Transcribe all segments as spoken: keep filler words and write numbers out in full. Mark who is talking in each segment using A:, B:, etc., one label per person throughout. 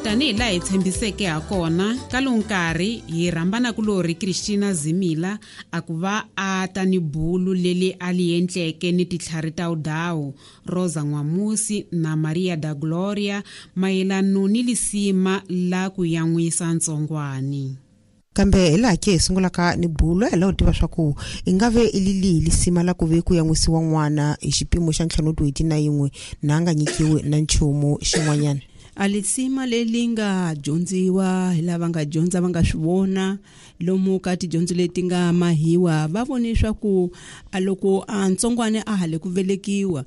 A: Tani la hi tshembiseke hakona ka lowu nkarhi hi rhambana kulori Christina Zimila a ku va a tani bulu leli a li endleke ni titlhari ta udawu Rosa Nwamusi na Maria da Gloria mayelano ni lisima la ku yan'wisa ntsongwani.
B: Kambe hela ke sungulaka ni bulu hela u tiva swa ku ingave ilili lisima la ku ve ku yan'wisiwa n'wana hi xipimo xa ntlhanu twenty na yin'we na nga nyikiwe na nchumu xin'wanyana.
C: Alisima leli nga dyondziwa hi lava nga dyondza va nga swivona lomu ka tidyondzo leti nga mahiwa va voniswa ku a loko a ntsongwane a hale ku velekiwa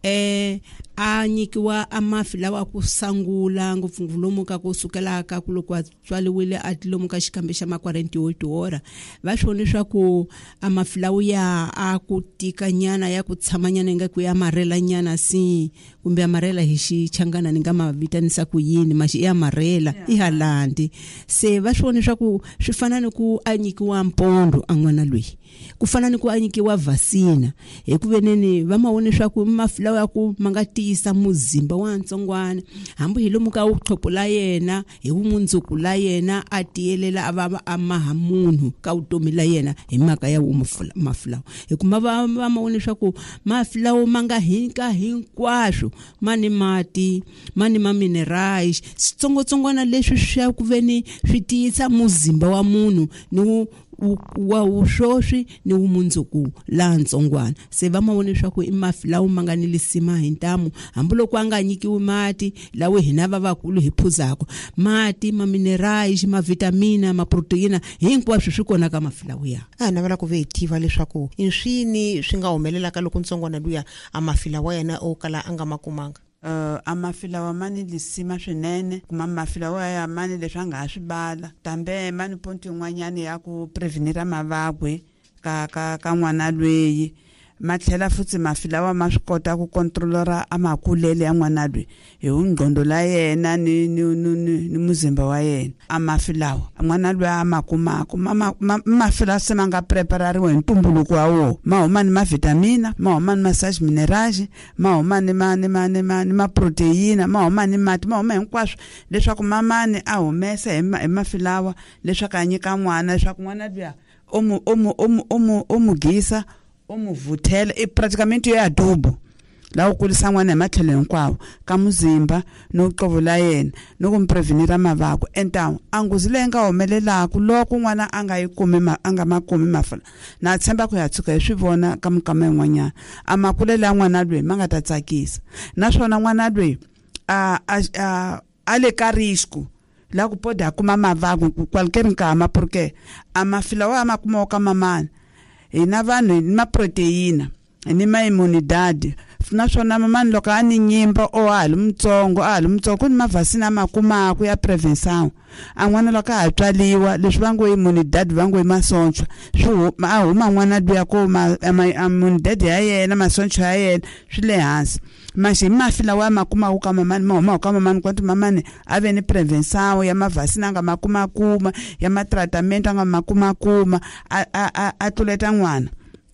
C: eh a nyikiwa amafi lawa ku sangula ngopfu lomu ka ku sukela ka ku loko a tswaliwile a lomu ka xikambe xa ma quarantiocho hora va voniswa ku amafi lawa ya a ku tika nyana ya ku tshamanyana nga ku ya marela nyana si kumbe amarela hi xichangana ni nga mavitanisa ku yini maxi ya marela i halandi se va voniswa ku swi fana ni ku a nyikiwa mpondo an'wana loyi ku fana ni ku a nyikiwa vasina hi ku veneni va mawoniswa ku mafi lawa ya ku manga tiyisa muzimba wa ntsongwana hambi hi lomu ka uqhopula yena hi vumundzuku la yena a tiyelela ava amaha munhu ka utomi la yena hi maka ya mafi lawa hi kuma va mawoniswa ku mafi lawa manga hinka hinkwaswo mani mati mani ma minerals switsongotsongwana leswi swi ku veni swi tiyisa muzimba wa munhu ni wa ushoshi ni umundzuku la ntsongwana se va mawoniswa ku imafi lawo manga ni lisima hi ntamu hambi loko anga nyikiwi mati lawe hina va vakulu hi phuzako mati ma minerals ma vitamina ma proteina hinkwaswo swi kona ka mafi lawo ya
B: a na vala ku ve tiva leswaku inswini swi nga humelela ka loko ntsongwana luya amafi lawa yana o kala anga makumanga.
D: Uh, amafila wa mani lisima swinene kuma mafila wa ya mani leswi anga ha swibala tambe mani ponti yin'wanyani ya ku prevenira mavabwe ka ka ka n'wana lweyi matlhela futsi mafila wa ma swi kota ku controlera amakulele ya n'wana lweyi hi ungqondo la yena ni ni ni muzimba wa yena amafilawa n'wana lweyi a makumako mafila se ma nga preparariwa hi ntumbuluko wa wo ma huma ni ma vitamina ma huma ni ma sach minerals ma huma ni ma ni ma ni ma ni ma proteina ma huma ni mati ma huma hinkwaswo leswaku mamani a humesa hi mafilawa leswaku a nyika n'wana leswaku n'wana lweyi omu omu omu omu gisa umuvuthela i praticamente ya adubo la ukulisa n'wana hi matlhelo hinkwawo ka muzimba no qovula yena no kumprevenira mavako entawo anguzi leyi nga humelelaku loko n'wana anga yi kumi anga makumi mafala na tshemba ku ya tshuka hi swivona ka mukama yin'wanyana a makulele ya n'wana lweyi ma nga ta tsakisa naswona n'wana lweyi a a a le ka risku la ku poda kuma mavako kwalker nkama porque a mafila wa ma kuma ka mamani ina vanhu na proteina ni ma immunidade naswona mamani loko a ni nyimba o hali mutsongo a hali mutsongo ku ni mavhasina makumaka ya prevention an'wana loko a tswaliwa leswi va ngo immunidade va ngo masonchwa swi a huma n'wana luya ko ma immunidade ya yena masonchwa ya yena swi le hansi mashi mafila wa makumaka ka mamani ma huma ka mamani kwantu mamani a ve ni prevention ya mavhasina nga makumakuma ya matratamento nga makumakuma a a a tluleta n'wana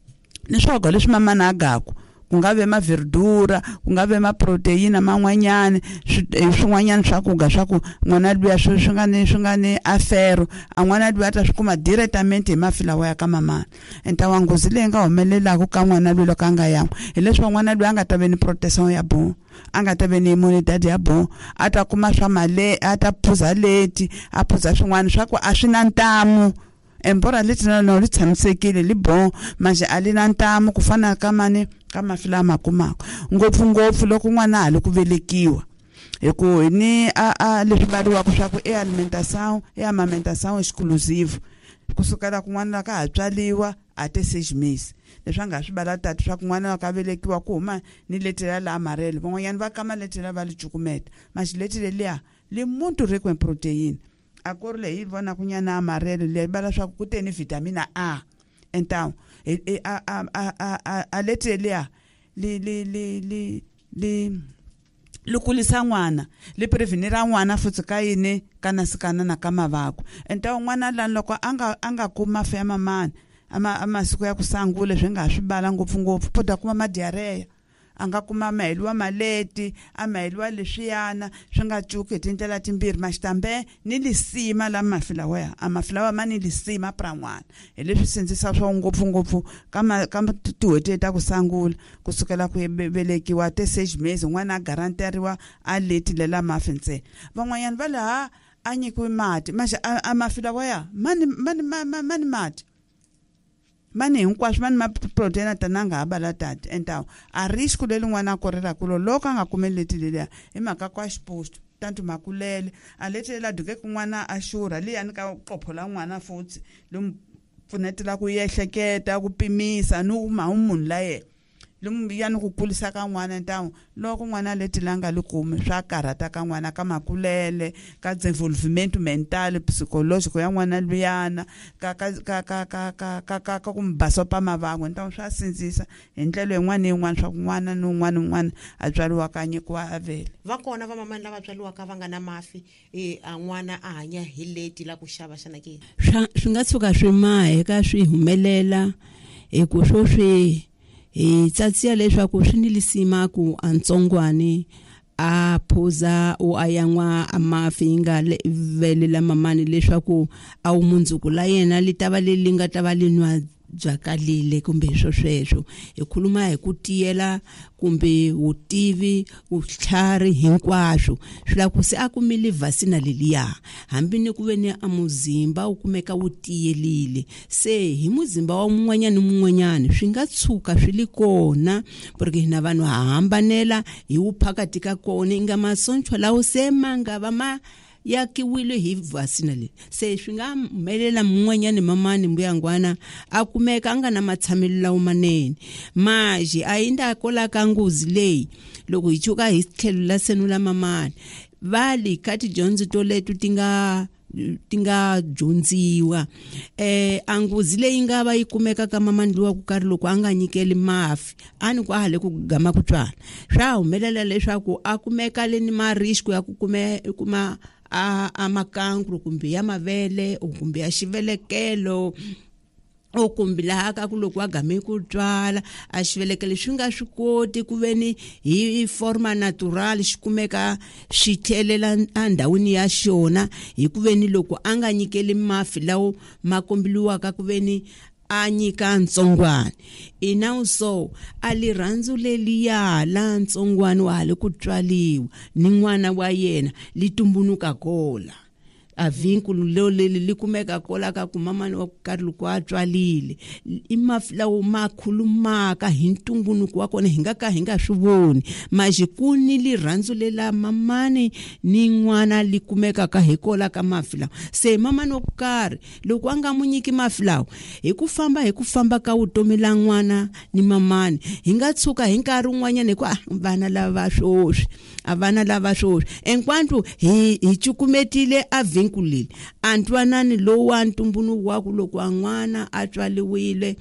D: leswaku leswi mamani agaku ku nga ve ma verdura ku nga ve ma proteina man'wanyana swin'wanyana swakudya swa ku n'wana luya swi swi nga ni swi nga ni afero a n'wana luya ta swi kuma directamente hi mafila wa ya ka mamani entawa ngozi leyi nga humelelaku ka n'wana luya loko a nga yan'we hi leswi n'wana luya a nga ta ve ni protection ya bon a nga ta ve ni immunidade ya bon a ta kuma swa male a ta phuza leti a phuza swin'wana swa ku a swi na ntamu embora leti na no li tshamisekile li bon manje a li na ntamu ku fana ka mani ka mafila makumako ngopfungopfu loko n'wana a li ku velekiwa hiku ni a a leswi valiwaka swa ku e alimentação e amamentação exclusive kusukela ku n'wana ka ha tswaliwa a te seis meses leswi nga swi bala tatu swa ku n'wana ka velekiwa ku huma ni letela la amarelo van'wanyana va kama letela va li cukumeta manje letile liya li muntu ri ku protein a ku ri leyi vona ku nyana amarelo leyi bala swa ku teni vitamina A então e a a a a letele li li li li li lukulisa n'wana li prevenira n'wana futsi ka yini kana sikana na ka mavako entawo n'wana lani loko anga anga kuma fe mamani ama amasiku ya kusangula swi nga swi bala ngopfungopfu poda kuma ma diarrhea a nga kuma maheliwa maleti a maheliwa leswiyana swi nga cuki hi tindlela timbirhi maxitambe ni lisima la mafi lawaya a mafi lawa ma ni lisima pra n'wana hi leswi sindzisa swo ngopfungopfu ka ka tihweti ta ku sangula kusukela ku velekiwa te sage maize n'wana a garanteriwa a leti lela mafi ntsena van'wanyana va laha a nyikiwi mati maxa a mafi lawaya mani mani mani mati mani hinkwaswo mani ma-protein atananga ha bala tati entawu a risku leli n'wana a korela kulo loko a nga kumeli leti leliya hi mhaka kwa xiposto tanto makulele a leti lela duke ku n'wana a xurha liyani ka qophola n'wana futhi lomu pfunetela ku yehleketa ku pimisa ni uma umunhu la yena lomu yani ku kulisa ka n'wana entawu loko n'wana leti langa li kume swa karhata ka n'wana ka makulele ka development mental psychological ya n'wana luyana ka ka ka ka ka ka ka ka ka ku mbaso pa mavangu entawu swa sindzisa hi ndlela yin'wana yin'wana swa ku n'wana ni un'wana un'wana a tswaliwa ka nyikiwa avele
B: va kona va mamani lava tswaliwaka va nga na mafi eh a n'wana a hanya hi leti la ku xava xana ke
C: swi nga tshuka swi mahe ka swi humelela hi ku swo swi hi tsatsiya leswaku swi ni lisima ku antsongwane a phuza o ayan'wa a mafi nga vele la mamani leswaku a umunzuku la yena li tava leli nga tava linwa byakalile kumbe swo sweswo hi khuluma hi ku tiyela kumbe vutivi vutlhari hinkwaswo swi la ku se a kumile vasina leliya hambi ni ku ve ni a muzimba u kumeka wu tiyelile se hi muzimba wa mun'wanyana ni mun'wanyana swi nga tshuka swi li kona porque hina vanhu ha hambanela hi wu phakati ka kona inga masonchwa lawo se manga va ma yakiwile hi vasina le se swi nga humelela mun'wanyana mamani mbuyangwana a kumeka a nga na matshamelo lawo manene maji a yinda kola ka nguzi leyi loko hi chuka hi tlhelo la senula mamani vali kati dyondzo to leto tinga tinga dyondziwa eh anguzi leyi nga va yi kumeka ka mamani luwa ku karhi loko a nga nyikeli mafi ani ku hale ku gama ku twala swa humelela leswaku a kumeka le ni marishku ya ku kume kuma a amakankuru kumbe ya mavele kumbe ya xivelekelo o kumbe laha ka ku loko wa game ku twala a xivelekelo swi nga swi koti ku veni hi forma natural xikumeka swi thelela endhawini ya xona hi ku veni loko a nga nyikeli mafi lawo ma kombeliwaka ku veni a nyika ntsongwana ina so ali rhandzu leliya la ntsongwana wa le ku twaliwa ni n'wana wa yena litumbunuka kola a vinkulu lo leli likumeka kola ka ku mamani wa ku karhi loko a twalile i mafi lawo ma khulumaka hi ntungunuko wa kona hi nga ka hi nga swi voni majikuni li rhandzu lela mamani ni n'wana likumeka ka hi kola ka mafi lawo se mamani wa ku karhi loko a nga munyiki mafi lawo hi ku famba hi ku famba ka vutomi la n'wana ni mamani hi nga tshuka hi nkarhi un'wanyana hi ku ah vana lava swoswi a vana lava swoswi enkwantu hi hi cukumetile a vinkulile antwanani lowu a ntumbunu waku loko an'wana a twaliwile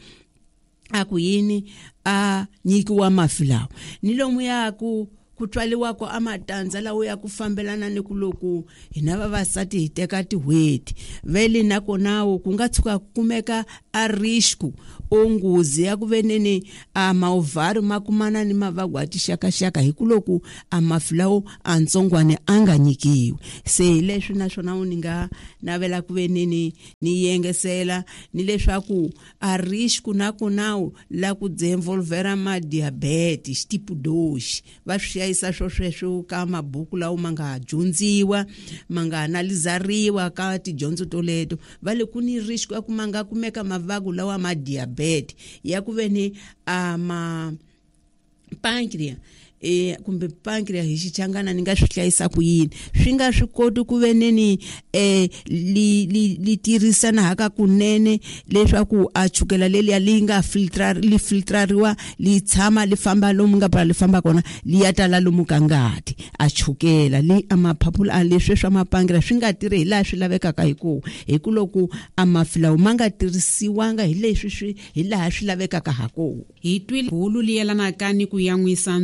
C: a ku yini a nyikiwa mafi lawa ni lomu ya ku kutwaliwa ko amatandza lawo ya ku fambelana ni ku loko hina vavasati hi teka tihweti vele nakonawo ku nga tshuka kumeka a risku onguzi ya ku veneni a maovari makumana ni mavagwati shaka shaka hi ku loko a mafilawo a ntsongwane anga nyikiwi se leswi naswona uninga navela ku veneni ni yengesela ni leswaku a risku nakonawo la ku devolvera ma diabetes tipo dois va isa swo sweswo ka mabuku lawo manga dyondziwa manga analizariwa ka tidyondzo toleto vale kuni risk ya ku manga kumeka mavagu lawa ma diabetes ya ku veni ama pancreas e kumbe pancreas hi xichangana ni nga swi hlayisa ku yini swi nga swi koti ku veneni eh li li, li tirisana haka kunene leswaku a chukela leli ya li nga filtrar li filtrariwa li tshama li famba lomu nga pa li famba kona li ya tala lomu ka ngati a chukela li amaphapula a leswi swa mapancreas swi nga tirhi hi la swi lavekaka hi ku hi ku loko amafilawo manga tirhisiwanga hi leswi swi hi laha swi lavekaka ha ku
A: hi twile bulu li yelana ka ni ku yan'wisa ntsongwana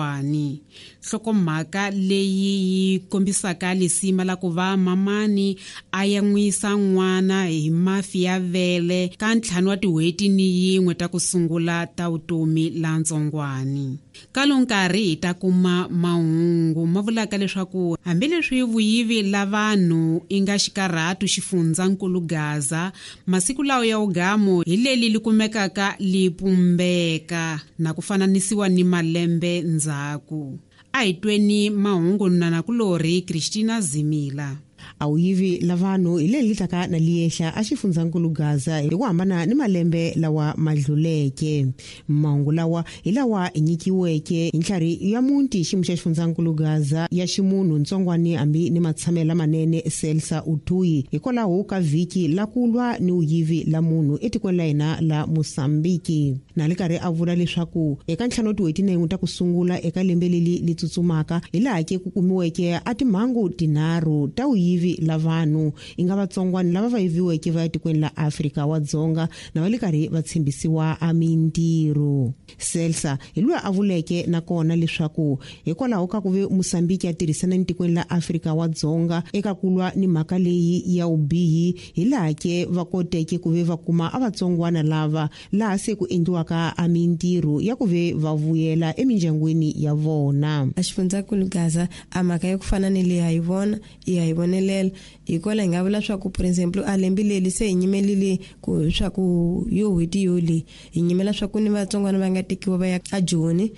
A: ntsongwani. Hlokomhaka leyi yi kombisaka lisima la ku va mamani a ya n'wisa n'wana hi mafi ya vele ka ntlhanu wa tin'hweti ni yin'we ta ku sungula ta vutomi la ntsongwani. Ka lowu nkarhi hi ta kuma mahungu ma vulaka leswaku hambileswi vuyivi la vanhu i nga xikarhatu xifundzankulu Gaza, masiku lawa ya ugamo hi leli li kumekaka li pumbeka na ku fananisiwa ni malembe ndzhaku. A hi tweni mahungu nanakulori Christina Zimila.
B: Awiyivi la vanhu hi leli taka na liyehla a xifundzankulu Gaza hi ku hambana ni malembe lawa madluleke. Mahungu lawa hi lawa nyikiweke hi ntlhari ya munti ximu xa xifundzankulu Gaza ya ximunhu ntsongwani hambi ni matshamela manene Selsa Utuyi hikwalaho ka vhiki la kulwa ni uyivi la munhu etikweni la hina la Mosambiki. Na le karhi a vula leswaku eka ntlhanu tin'hweti na yin'we ta ku sungula eka lembe leli li tsutsumaka hi laha ke ku kumiweke a timhangu tinharhu ta uyivi la vanhu i nga vatsongwani lava va yiviweke va ya tikweni la Afrika wa Dzonga na va le karhi va tshembisiwa a mintirho. Selsa hi luya a vuleke na kona leswaku hikwalaho ka ku ve Mosambiki ya tirhisana ni tikweni la Afrika wa Dzonga eka kulwa ni mhaka leyi ya ubihi hi laha ke va koteke ku ve va kuma a vatsongwana lava laha se ku endliwaka a mintirho ya ku ve va vuyela emindyangwini ya vona.
E: A xifundzankulu Gaza a mhaka ya ku fana ni leyi ha yi vona hi yi vonelela hikola hi nga vula swa ku for example a lembi leli se hi nyimelile ku swa ku yo hweti yo leyi hi nyimela swa ku ni vatsongwana va nga tekiwa va ya a Joni.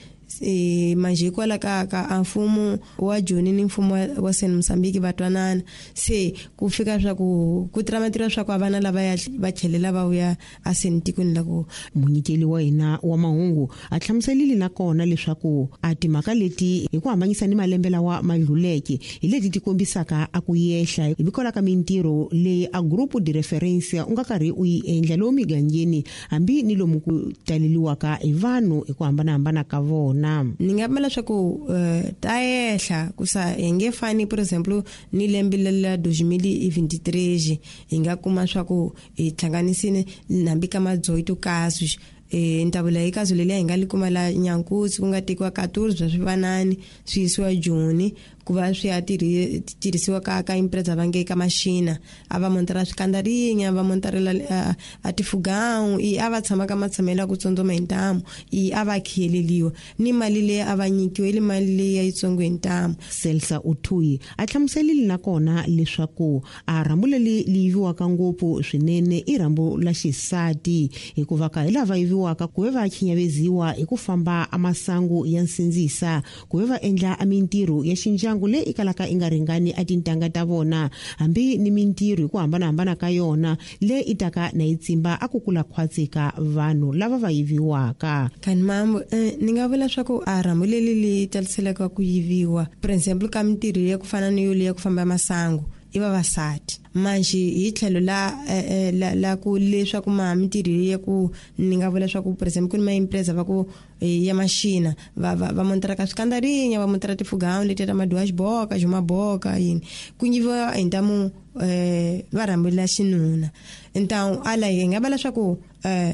E: E manje hikwala ka ka mfumo wa Joni ni mfumo wa Sen Mosambiki va twanana se ku fika swa ku ku tramatira swa ku avana lava ya va chelela va uya a sentikweni la ku
B: munyikeli wa hina wa mahungu a hlamuselile na kona leswaku a timhaka leti hi ku hambanyisa ni malembe lawa madluleke hi leti ti kombisaka a ku yehla hi bikola ka mintirho leyi a grupo de reference u nga karhi u yi endla lomu migangeni hambi ni lomu ku taleliwaka hi vanhu hi ku hambanahambana ka vona.
E: Ni nga vula swa ku uh, ta ehla ku sa hi nge fani for example ni lembe la twenty twenty-three hi nga kuma swa ku hi hlanganisini nambi ka madzoito kaso e ntabula hi kaso leli hi nga likuma la Nyankuzi ku nga tekiwa katorze bya swivanani swi yisiwa Joni ku va swi ya tirhisiwa ka ka impreza va nge ka mashina a va montara swikandarinya va montarela a tifugão i a va tshama ka matshamela ku tsotsoma hi ntamu i a va khiyeleliwa ni mali leyi a va nyikiwe ile mali leyi ya yitsongo hi ntamu.
B: Selsa Utuyi a hlamuselile na kona leswaku a rhambu leli liyiviwaka ngopfu swinene i rhambu la xisati hikuva ka hi lava yiviwaka ku ve va khinyaveziwa hi ku famba a masangu ya nsindzisa ku ve va endla a mintirho ya xindyangu le ikalaka inga ringani a tintanga ta vona hambi ni mintirho hi ku hambanahambana ka yona le itaka na itsimba a ku kula khwatsi ka vanhu lava va yiviwaka.
E: Kan mambo eh, ni nga vula swa ku a rhambu leli li taliselaka ku yiviwa for example ka mintirho ya ku fana ni yole ya ku famba masangu i vavasati manje hi tlhelo la eh, la, la ku leswaku ma mintirho ya ku ni nga vula swa ku for example ku ni ma impreza va ku eh, ya mashina va va, va montara ka swikandarinya va montara tifugão leti ta maduax boka juma boka yini ku nyiviwa hi ntamu eh va rhambu la xinuna. Então ala hi nga vula swa ku eh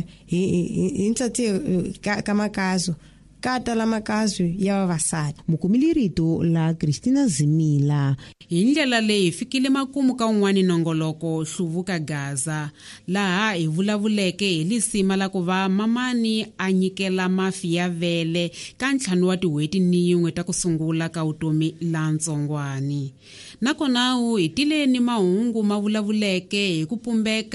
E: hi ntsatsi ka, ka makazo ka tala makazo ya vavasati.
B: Mukumili rito la Christina Zimila.
A: Hi ndlela leyi fikile makumu ka un'wana nongoloko Hluvuka Gaza laha hi vulavuleke hi lisima la ku va mamani a nyikela mafi ya vele ka ntlhanu wa tin'hweti ni yin'we ta ku sungula ka vutomi la ntsongwani. Nakona hi tile ni mahungu ma vulavuleke hi ku pumbeka